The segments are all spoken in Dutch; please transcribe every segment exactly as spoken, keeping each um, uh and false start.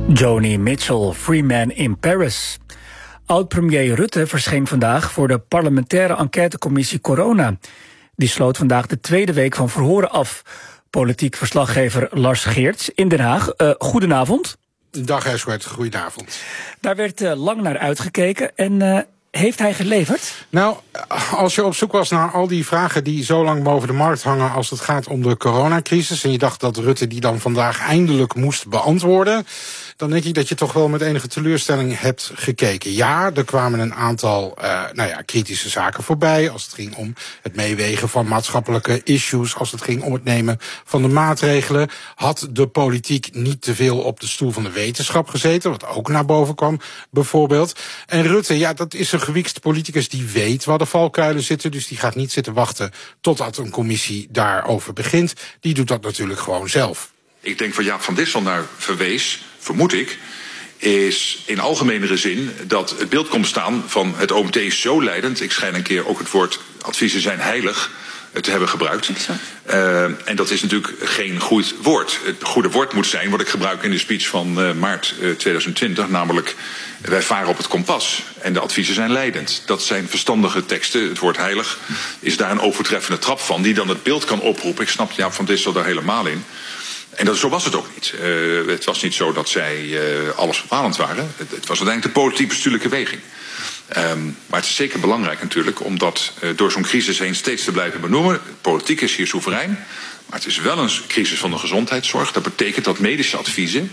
Joni Mitchell, Free Man in Paris. Oud-premier Rutte verscheen vandaag voor de parlementaire enquêtecommissie Corona. Die sloot vandaag de tweede week van verhoren af. Politiek verslaggever Lars Geerts in Den Haag. Uh, goedenavond. Dag Eswert, goedenavond. Daar werd uh, lang naar uitgekeken en uh, heeft hij geleverd? Nou, als je op zoek was naar al die vragen die zo lang boven de markt hangen als het gaat om de coronacrisis, en je dacht dat Rutte die dan vandaag eindelijk moest beantwoorden, dan denk ik dat je toch wel met enige teleurstelling hebt gekeken. Ja, er kwamen een aantal uh, nou ja, kritische zaken voorbij als het ging om het meewegen van maatschappelijke issues, als het ging om het nemen van de maatregelen. Had de politiek niet te veel op de stoel van de wetenschap gezeten, wat ook naar boven kwam bijvoorbeeld. En Rutte, ja, dat is een gewiekste politicus die weet waar de valkuilen zitten, dus die gaat niet zitten wachten totdat een commissie daarover begint. Die doet dat natuurlijk gewoon zelf. Ik denk waar Jaap van Dissel naar verwees, vermoed ik, is in algemenere zin dat het beeld komt staan van het O M T is zo leidend. Ik schijn een keer ook het woord adviezen zijn heilig te hebben gebruikt. Uh, en dat is natuurlijk geen goed woord. Het goede woord moet zijn wat ik gebruik in de speech van uh, maart uh, twintig twintig, namelijk wij varen op het kompas en de adviezen zijn leidend. Dat zijn verstandige teksten. Het woord heilig is daar een overtreffende trap van die dan het beeld kan oproepen. Ik snap Jaap van Dissel daar helemaal in. En dat, zo was het ook niet. Uh, het was niet zo dat zij uh, alles bepalend waren. Het, het was uiteindelijk de politiek-bestuurlijke weging. Um, maar het is zeker belangrijk natuurlijk om dat uh, door zo'n crisis heen steeds te blijven benoemen. Politiek is hier soeverein, maar het is wel een crisis van de gezondheidszorg. Dat betekent dat medische adviezen,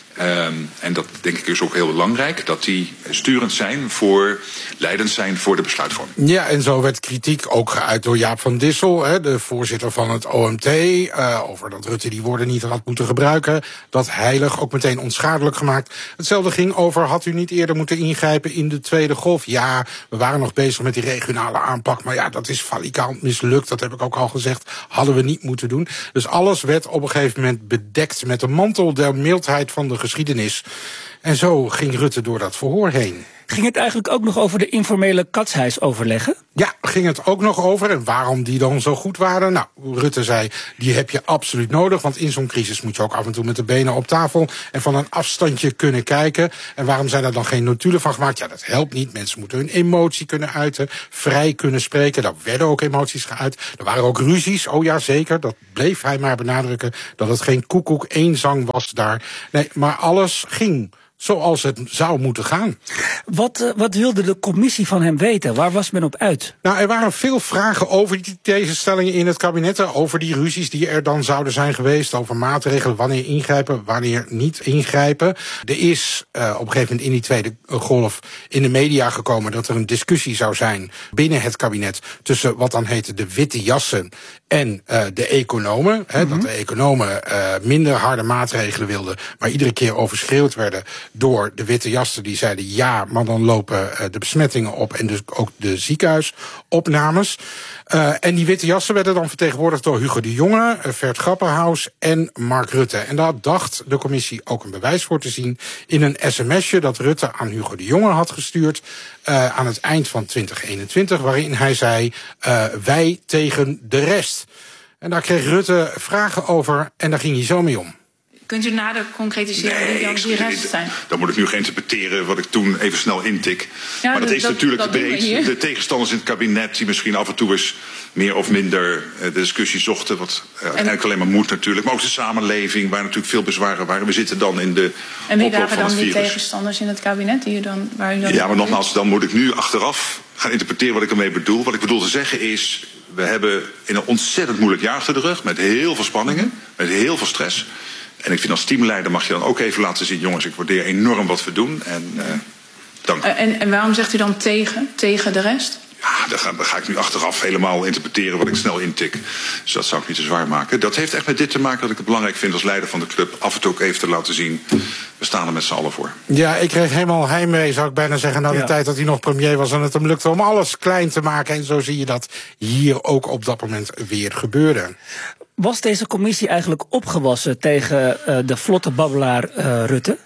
um, en dat denk ik is ook heel belangrijk, dat die sturend zijn voor, leidend zijn voor de besluitvorming. Ja, en zo werd kritiek ook geuit door Jaap van Dissel, hè, de voorzitter van het O M T, uh, over dat Rutte die woorden niet had moeten gebruiken. Dat heilig ook meteen onschadelijk gemaakt. Hetzelfde ging over, had u niet eerder moeten ingrijpen in de tweede golf? Ja, we waren nog bezig met die regionale aanpak, maar ja, dat is falikant mislukt, dat heb ik ook al gezegd, hadden we niet moeten doen. Dus alles werd op een gegeven moment bedekt met de mantel der mildheid van de geschiedenis. En zo ging Rutte door dat verhoor heen. Ging het eigenlijk ook nog over de informele katshuisoverleggen? Ja, ging het ook nog over. En waarom die dan zo goed waren? Nou, Rutte zei, die heb je absoluut nodig. Want in zo'n crisis moet je ook af en toe met de benen op tafel en van een afstandje kunnen kijken. En waarom zijn er dan geen notulen van gemaakt? Ja, dat helpt niet. Mensen moeten hun emotie kunnen uiten, vrij kunnen spreken. Daar werden ook emoties geuit. Er waren ook ruzies. Oh ja, zeker. Dat bleef hij maar benadrukken. Dat het geen koekoek eenzang was daar. Nee, maar alles ging zoals het zou moeten gaan. Wat, uh, wat wilde de commissie van hem weten? Waar was men op uit? Nou, er waren veel vragen over die tegenstellingen in het kabinet, over die ruzies die er dan zouden zijn geweest, over maatregelen, wanneer ingrijpen, wanneer niet ingrijpen. Er is uh, op een gegeven moment in die tweede golf in de media gekomen dat er een discussie zou zijn binnen het kabinet tussen wat dan heette de witte jassen en uh, de economen. Mm-hmm. Hè, dat de economen uh, minder harde maatregelen wilden, maar iedere keer overschreeuwd werden door de witte jassen die zeiden ja, maar dan lopen uh, de besmettingen op en dus ook de ziekenhuisopnames. Uh, en die witte jassen werden dan vertegenwoordigd door Hugo de Jonge, uh, Vert Grapperhaus en Mark Rutte. En daar dacht de commissie ook een bewijs voor te zien in een sms'je dat Rutte aan Hugo de Jonge had gestuurd uh, aan het eind van twintig eenentwintig, waarin hij zei uh, wij tegen de rest. En daar kreeg Rutte vragen over en daar ging hij zo mee om. Kunt u nader concretiseren nee, wie dan die rest zijn? Dan moet ik nu gaan interpreteren wat ik toen even snel intik. Ja, maar dat, dat is dat, natuurlijk dat breed. De tegenstanders in het kabinet die misschien af en toe eens meer of minder de discussie zochten. Wat uh, uiteindelijk alleen maar moet natuurlijk. Maar ook de samenleving waar natuurlijk veel bezwaren waren. We zitten dan in de En wie waren dan die tegenstanders in het kabinet? Die u dan, waar u dan ja, maar nogmaals, dan moet ik nu achteraf gaan interpreteren wat ik ermee bedoel. Wat ik bedoel te zeggen is, we hebben in een ontzettend moeilijk jaar achter de rug. Met heel veel spanningen, met heel veel stress. En ik vind als teamleider mag je dan ook even laten zien, jongens, ik waardeer enorm wat we doen. En uh, dank u. Uh, en, en waarom zegt u dan tegen, tegen de rest? Ja, dan ga, dan ga ik nu achteraf helemaal interpreteren wat ik snel intik. Dus dat zou ik niet te zwaar maken. Dat heeft echt met dit te maken dat ik het belangrijk vind als leider van de club af en toe ook even te laten zien, we staan er met z'n allen voor. Ja, ik kreeg helemaal heimwee, zou ik bijna zeggen, na de ja. tijd dat hij nog premier was en het hem lukte om alles klein te maken. En zo zie je dat hier ook op dat moment weer gebeurde. Was deze commissie eigenlijk opgewassen tegen uh, de vlotte babbelaar uh, Rutte?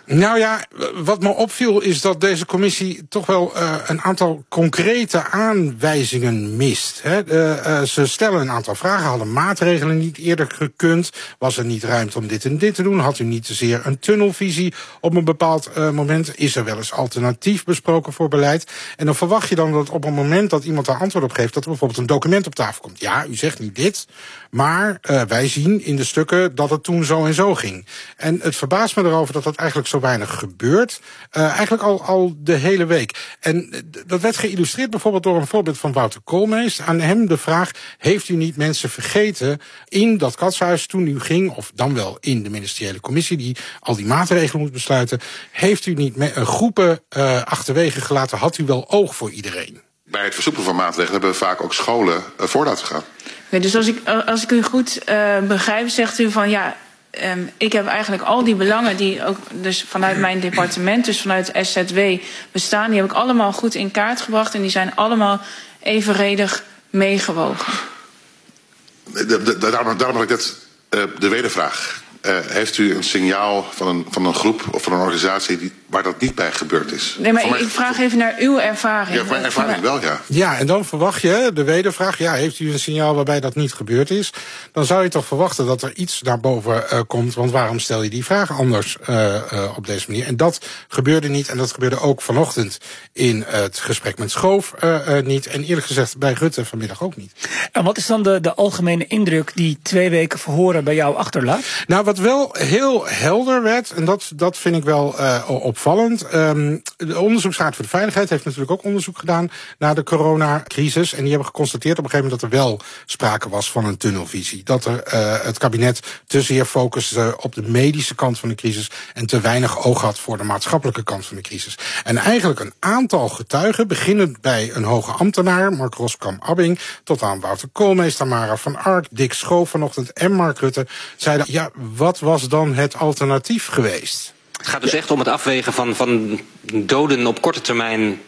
Nou ja, wat me opviel is dat deze commissie toch wel uh, een aantal concrete aanwijzingen mist. Hè. Uh, uh, ze stellen een aantal vragen, hadden maatregelen niet eerder gekund, was er niet ruimte om dit en dit te doen, had u niet te zeer een tunnelvisie op een bepaald uh, moment, is er wel eens alternatief besproken voor beleid. En dan verwacht je dan dat op het moment dat iemand daar antwoord op geeft, dat er bijvoorbeeld een document op tafel komt. Ja, u zegt niet dit, maar uh, wij zien in de stukken dat het toen zo en zo ging. En het verbaast me erover dat dat eigenlijk zo weinig gebeurt. Uh, eigenlijk al, al de hele week. En uh, dat werd geïllustreerd bijvoorbeeld door een voorbeeld van Wouter Koolmees. Aan hem de vraag, heeft u niet mensen vergeten in dat katshuis toen u ging, of dan wel in de ministeriële commissie die al die maatregelen moet besluiten, heeft u niet me- uh, groepen uh, achterwege gelaten, had u wel oog voor iedereen? Bij het versoepelen van maatregelen hebben we vaak ook scholen uh, voor laten gaan. Okay, dus als ik, als ik u goed uh, begrijp, zegt u van ja, Um, ik heb eigenlijk al die belangen die ook dus vanuit mijn departement, dus vanuit S Z W bestaan, die heb ik allemaal goed in kaart gebracht en die zijn allemaal evenredig meegewogen. De, de, daarom, daarom had ik net uh, de wedervraag. Uh, heeft u een signaal van een, van een groep of van een organisatie die, waar dat niet bij gebeurd is? Nee, maar ik, ik vraag even naar uw ervaring. Ja, mijn ervaring wel, ja. Ja, en dan verwacht je, de wedervraag, ja, heeft u een signaal waarbij dat niet gebeurd is? Dan zou je toch verwachten dat er iets naar boven uh, komt, want waarom stel je die vraag anders uh, uh, op deze manier? En dat gebeurde niet, en dat gebeurde ook vanochtend in uh, het gesprek met Schoof uh, uh, niet, en eerlijk gezegd bij Rutte vanmiddag ook niet. En wat is dan de, de algemene indruk die twee weken verhoren bij jou achterlaat? Nou, wat wel heel helder werd, en dat, dat vind ik wel uh, opvallend. Um, de Onderzoeksraad voor de Veiligheid heeft natuurlijk ook onderzoek gedaan naar de coronacrisis. En die hebben geconstateerd op een gegeven moment dat er wel sprake was van een tunnelvisie. Dat er uh, het kabinet te zeer focuste op de medische kant van de crisis en te weinig oog had voor de maatschappelijke kant van de crisis. En eigenlijk een aantal getuigen, beginnend bij een hoge ambtenaar, Mark Roskam-Abbing, tot aan Wouter Koolmees, Tamara van Ark, Dick Schoof vanochtend en Mark Rutte, zeiden, ja, wat was dan het alternatief geweest? Het gaat dus echt om het afwegen van, van doden op korte termijn,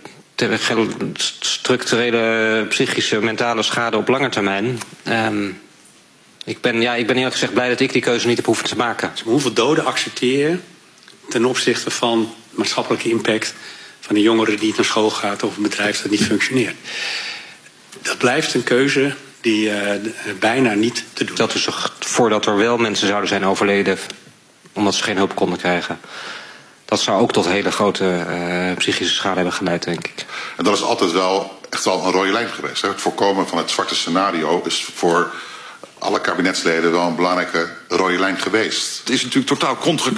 structurele, psychische, mentale schade op lange termijn. Um, ik, ben, ja, ik ben eerlijk gezegd blij dat ik die keuze niet heb hoeven te maken. Dus hoeveel doden accepteer je ten opzichte van maatschappelijke impact van een jongere die niet naar school gaat of een bedrijf dat niet functioneert? Dat blijft een keuze die uh, bijna niet te doen. Dat is toch voordat er wel mensen zouden zijn overleden omdat ze geen hulp konden krijgen. Dat zou ook tot hele grote uh, psychische schade hebben geleid, denk ik. En dat is altijd wel echt wel een rode lijn geweest. Hè? Het voorkomen van het zwarte scenario is voor alle kabinetsleden wel een belangrijke rode lijn geweest. Het is natuurlijk totaal contra